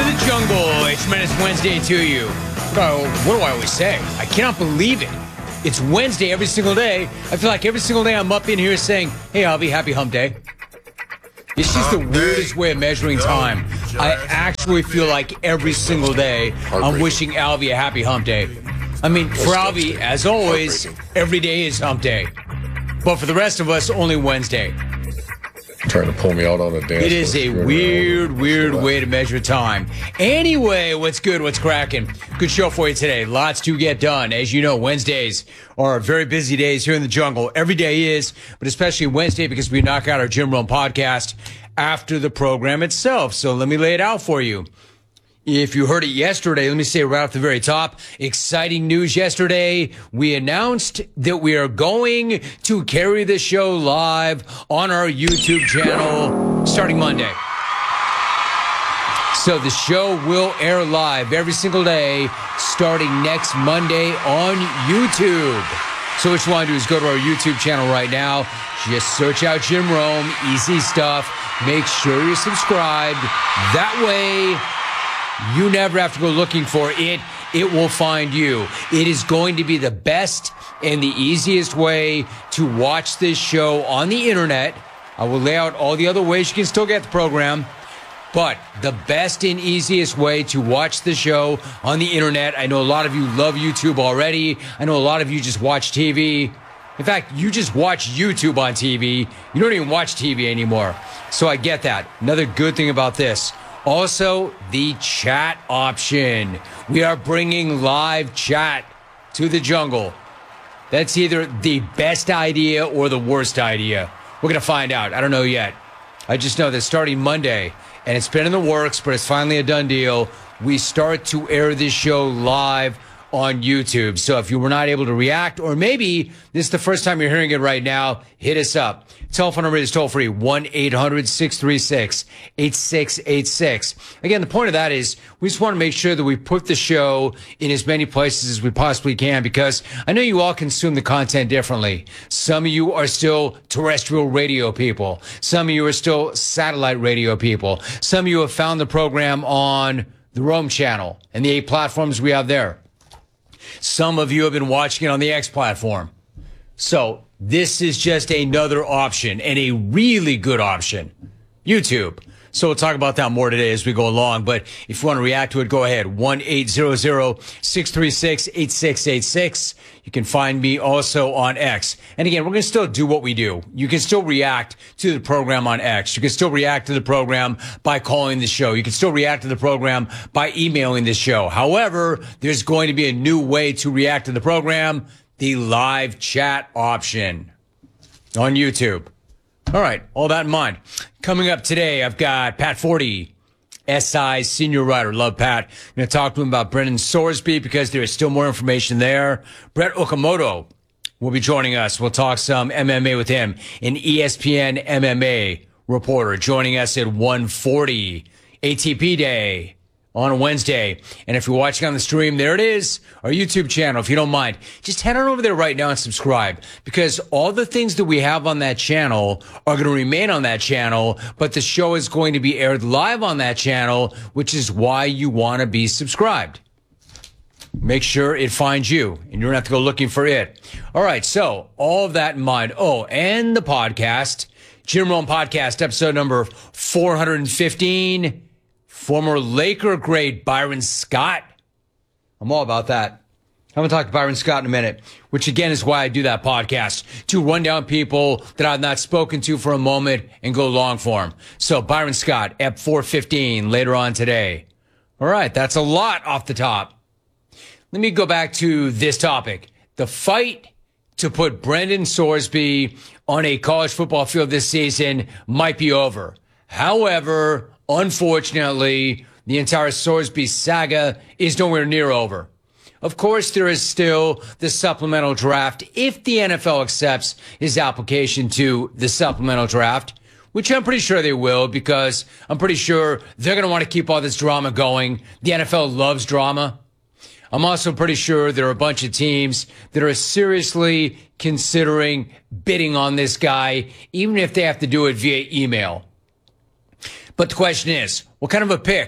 the jungle. It's Menace Wednesday to you. What do I always say? I cannot believe it. It's Wednesday every single day. I feel like every single day I'm up in here saying, hey, Avi, happy hump day. It's just the weirdest way of measuring time. I actually feel like every single day I'm wishing Alvy a happy hump day. I mean, for Alvy, as always, every day is hump day. But for the rest of us, only Wednesday. Trying to pull me out on a dance. It is a weird way to measure time. Anyway, what's good? What's cracking? Good show for you today. Lots to get done. As you know, Wednesdays are very busy days here in the jungle. Every day is, but especially Wednesday because we knock out our Jim Rome podcast after the program itself. So let me lay it out for you. If you heard it yesterday, let me say right off the very top, exciting news yesterday. We announced that we are going to carry the show live on our YouTube channel starting Monday. So the show will air live every single day starting next Monday on YouTube. So what you want to do is go to our YouTube channel right now. Just search out Jim Rome, easy stuff. Make sure you're subscribed. That way, you never have to go looking for it. It will find you. It is going to be the best and the easiest way to watch this show on the internet. I will lay out all the other ways you can still get the program. But the best and easiest way to watch the show on the internet. I know a lot of you love YouTube already. I know a lot of you just watch TV. In fact, you just watch YouTube on TV. You don't even watch TV anymore. So I get that. Another good thing about this. Also, the chat option. We are bringing live chat to the jungle. That's either the best idea or the worst idea. We're going to find out. I don't know yet. I just know that starting Monday, and it's been in the works, but it's finally a done deal, we start to air this show live on YouTube. So if you were not able to react, or maybe this is the first time you're hearing it right now, hit us up. Telephone number is toll free, 1-800-636-8686. Again, the point of that is we just want to make sure that we put the show in as many places as we possibly can, because I know you all consume the content differently. Some of you are still terrestrial radio people. Some of you are still satellite radio people. Some of you have found the program on the Rome channel and the 8 platforms we have there. Some of you have been watching it on the X platform. So this is just another option, and a really good option, YouTube. So we'll talk about that more today as we go along. But if you want to react to it, go ahead. 1-800-636-8686. You can find me also on X. And again, we're going to still do what we do. You can still react to the program on X. You can still react to the program by calling the show. You can still react to the program by emailing the show. However, there's going to be a new way to react to the program, the live chat option on YouTube. All right, all that in mind. Coming up today, I've got Pat Forty, SI senior writer. Love Pat. I'm going to talk to him about Brendan Sorsby because there is still more information there. Brett Okamoto will be joining us. We'll talk some MMA with him. An ESPN MMA reporter joining us at 1:40 ATP Day on a Wednesday. And if you're watching on the stream, there it is, our YouTube channel. If you don't mind, just head on over there right now and subscribe, because all the things that we have on that channel are going to remain on that channel, but the show is going to be aired live on that channel, which is why you want to be subscribed. Make sure it finds you, and you don't have to go looking for it. All right, so all of that in mind. Oh, and the podcast, Jim Rome Podcast, episode number 415. Former Laker great Byron Scott. I'm all about that. I'm going to talk to Byron Scott in a minute, which again is why I do that podcast, to run down people that I've not spoken to for a moment and go long form. So Byron Scott, Ep 415, later on today. All right, that's a lot off the top. Let me go back to this topic. The fight to put Brendan Sorsby on a college football field this season might be over. However, unfortunately, the entire Sorsby saga is nowhere near over. Of course, there is still the supplemental draft if the NFL accepts his application to the supplemental draft, which I'm pretty sure they will, because I'm pretty sure they're going to want to keep all this drama going. The NFL loves drama. I'm also pretty sure there are a bunch of teams that are seriously considering bidding on this guy, even if they have to do it via email. But the question is, what kind of a pick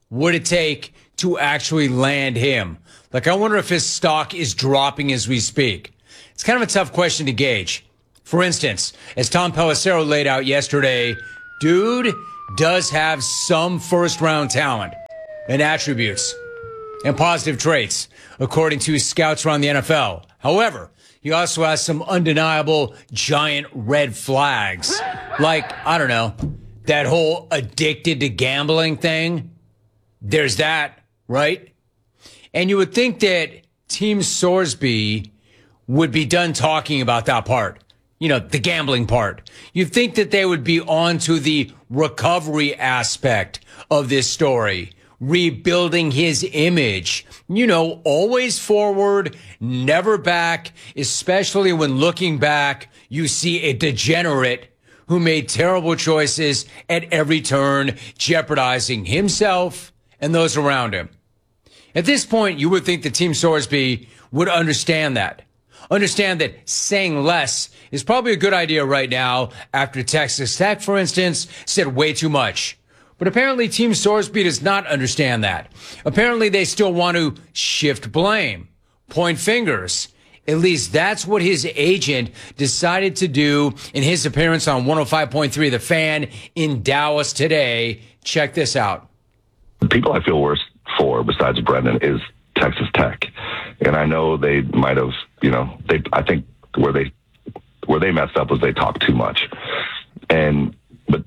would it take to actually land him? Like, I wonder if his stock is dropping as we speak. It's kind of a tough question to gauge. For instance, as Tom Pelissero laid out yesterday, dude does have some first-round talent and attributes and positive traits, according to scouts around the NFL. However, he also has some undeniable giant red flags. Like, I don't know, that whole addicted to gambling thing. There's that, right? And you would think that Team Sorsby would be done talking about that part. You know, the gambling part. You'd think that they would be on to the recovery aspect of this story, rebuilding his image. You know, always forward, never back, especially when looking back, you see a degenerate who made terrible choices at every turn, jeopardizing himself and those around him. At this point, you would think that Team Sorsby would understand that. Understand that saying less is probably a good idea right now after Texas Tech, for instance, said way too much. But apparently Team Sorsby does not understand that. Apparently they still want to shift blame, point fingers. At least that's what his agent decided to do in his appearance on 105.3 The Fan in Dallas today. Check this out. The people I feel worse for, besides Brendan, is Texas Tech. And I know they might have, I think where they messed up was they talked too much. But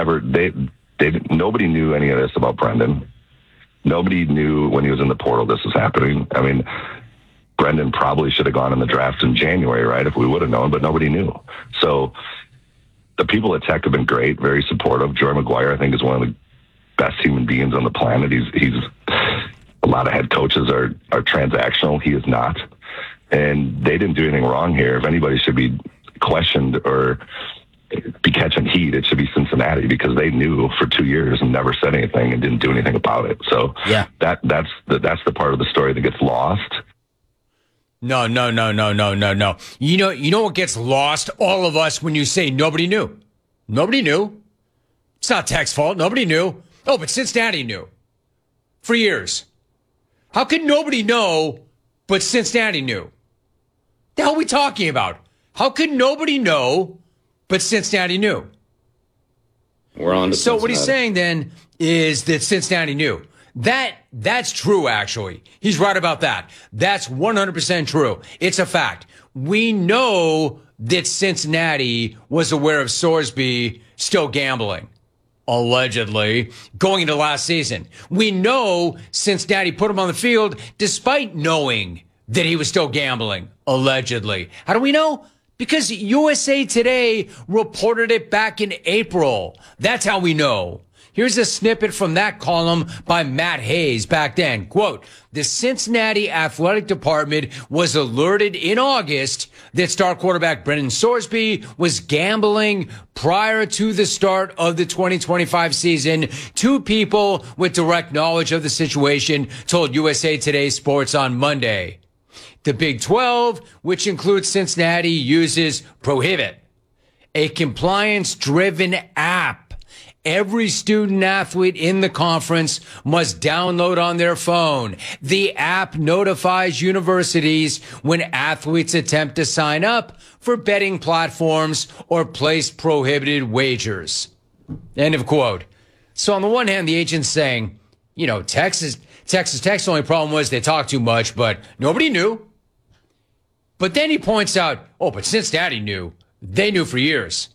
nobody knew any of this about Brendan. Nobody knew when he was in the portal this was happening. I mean, Brendan probably should have gone in the draft in January, right, if we would have known, but nobody knew. So the people at Tech have been great, very supportive. Joey McGuire, I think, is one of the best human beings on the planet. He's a lot of head coaches are transactional. He is not. And they didn't do anything wrong here. If anybody should be questioned or be catching heat, it should be Cincinnati, because they knew for 2 years and never said anything and didn't do anything about it. So yeah, that's the part of the story that gets lost. No. You know what gets lost, all of us, when you say nobody knew. Nobody knew. It's not Tech's fault. Nobody knew. Oh, but Cincinnati knew. For years. How could nobody know, but Cincinnati knew? The hell are we talking about? How could nobody know, but Cincinnati knew? We're on to So Cincinnati. what he's saying then is that Cincinnati knew. That's true, actually. He's right about that. That's 100% true. It's a fact. We know that Cincinnati was aware of Sorsby still gambling, allegedly, going into last season. We know Cincinnati put him on the field despite knowing that he was still gambling, allegedly. How do we know? Because USA Today reported it back in April. That's how we know. Here's a snippet from that column by Matt Hayes back then. Quote, the Cincinnati athletic department was alerted in August that star quarterback Brendan Sorsby was gambling prior to the start of the 2025 season. Two people with direct knowledge of the situation told USA Today Sports on Monday. The Big 12, which includes Cincinnati, uses Prohibit, a compliance-driven app every student athlete in the conference must download on their phone. The app notifies universities when athletes attempt to sign up for betting platforms or place prohibited wagers. End of quote. So on the one hand, the agent's saying, Texas Tech's only problem was they talked too much, but nobody knew. But then he points out, but Cincinnati knew. They knew for years.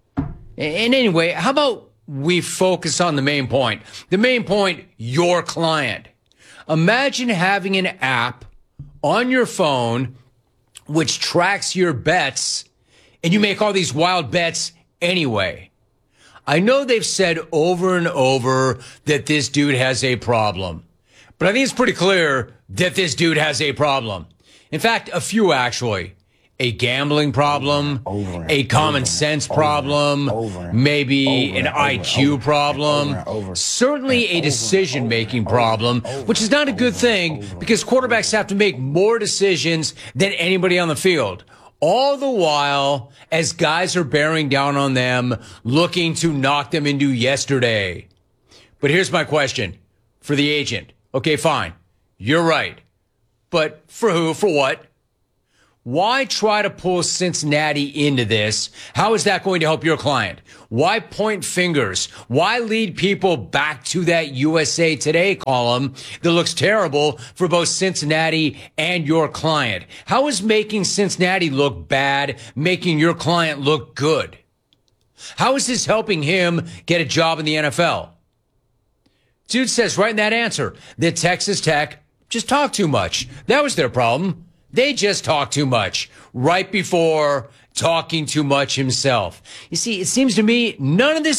And anyway, how about we focus on the main point? The main point, your client. Imagine having an app on your phone which tracks your bets, and you make all these wild bets anyway. I know they've said over and over that this dude has a problem, but I think it's pretty clear that this dude has a problem. In fact, a few actually. A gambling problem, a common sense problem, maybe an IQ problem, certainly a decision-making problem, which is not a good thing because quarterbacks have to make more decisions than anybody on the field. All the while, as guys are bearing down on them, looking to knock them into yesterday. But here's my question. for the agent. Okay, fine. You're right. But for who? For what? Why try to pull Cincinnati into this? How is that going to help your client? Why point fingers? Why lead people back to that USA Today column that looks terrible for both Cincinnati and your client? How is making Cincinnati look bad making your client look good? How is this helping him get a job in the NFL? Dude says right in that answer that Texas Tech just talked too much. That was their problem. They just talk too much right before talking too much himself. You see, it seems to me none of this